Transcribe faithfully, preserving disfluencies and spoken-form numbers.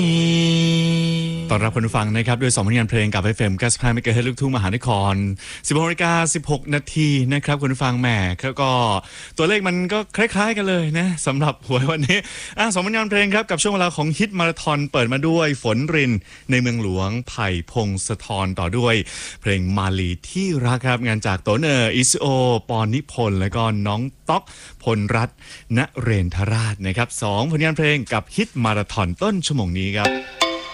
ตอนรับคุณผู้ฟังนะครับด้วยสองผลงานเพลงกับ เอฟ เอ็ม เก้าสิบห้า เมกะเฮิรตซ์ลูกทุ่งมหานคร สิบหกนาฬิกาสิบหกนาทีนะครับคุณผู้ฟังแหมแล้วก็ตัวเลขมันก็คล้ายๆกันเลยนะสำหรับหวยวันนี้อ่ะสองผลงานเพลงครับกับช่วงเวลาของฮิตมาราธอนเปิดมาด้วยฝนรินในเมืองหลวงไผ่พงศธรต่อด้วยเพลงมาลีที่รักครับงานจากโตเนอร์อิสโอปอนนิพนธ์และก็น้องต๊อกพลรัตน์ณเรนทราชนะครับสองผลงานเพลงกับฮิตมาราธอนต้นชั่วโมงนี้ครับ